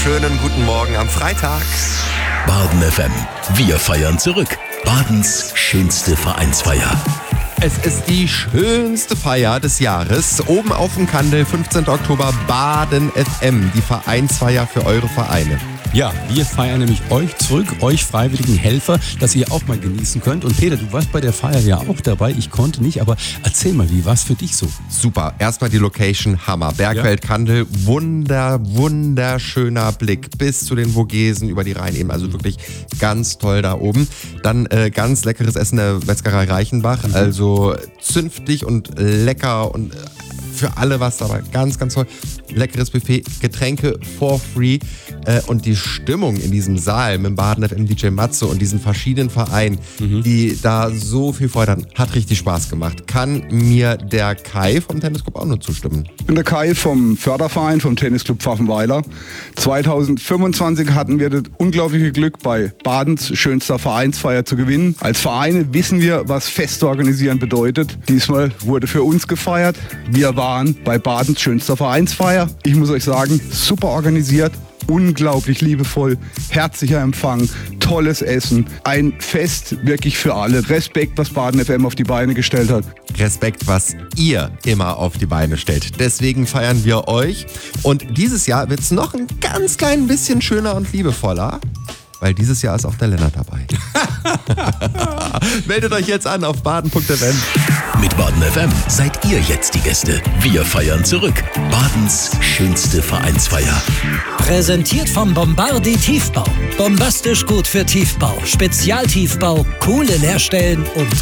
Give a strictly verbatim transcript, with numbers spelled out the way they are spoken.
schönen guten Morgen am Freitag. Baden F M. Wir feiern zurück. Badens schönste Vereinsfeier. Es ist die schönste Feier des Jahres. Oben auf dem Kandel, fünfzehnten Oktober, Baden F M, die Vereinsfeier für eure Vereine. Ja, wir feiern nämlich euch zurück, euch freiwilligen Helfer, dass ihr auch mal genießen könnt. Und Peter, du warst bei der Feier ja auch dabei. Ich konnte nicht, aber erzähl mal, wie war es für dich so? Super. Erstmal die Location, Hammer. Bergfeld, Kandel, wunder, wunderschöner Blick bis zu den Vogesen über die Rhein eben. Also wirklich ganz toll da oben. Dann äh, ganz leckeres Essen der Metzgerei Reichenbach. Mhm. Also zünftig und lecker und für alle was dabei. Ganz, ganz toll. Leckeres Buffet, Getränke for free äh, und die Stimmung in diesem Saal mit dem Baden F M D J Matze und diesen verschiedenen Vereinen, mhm. die da so viel Freude hatten, hat richtig Spaß gemacht. Kann mir der Kai vom Tennisclub auch nur zustimmen. Ich bin der Kai vom Förderverein vom Tennisclub Pfaffenweiler. zwanzig fünfundzwanzig hatten wir das unglaubliche Glück, bei Badens schönster Vereinsfeier zu gewinnen. Als Vereine wissen wir, was Feste organisieren bedeutet. Diesmal wurde für uns gefeiert. Wir waren bei Badens schönster Vereinsfeier. Ich muss euch sagen, super organisiert, unglaublich liebevoll, herzlicher Empfang, tolles Essen, ein Fest wirklich für alle. Respekt, was Baden F M auf die Beine gestellt hat. Respekt, was ihr immer auf die Beine stellt. Deswegen feiern wir euch. Und dieses Jahr wird es noch ein ganz klein bisschen schöner und liebevoller, weil dieses Jahr ist auch der Lennart dabei. Meldet euch jetzt an auf baden punkt f m. Mit Baden F M seid ihr jetzt die Gäste. Wir feiern zurück. Badens schönste Vereinsfeier. Präsentiert vom Bombardi Tiefbau. Bombastisch gut für Tiefbau. Spezialtiefbau, coole Leerstellen und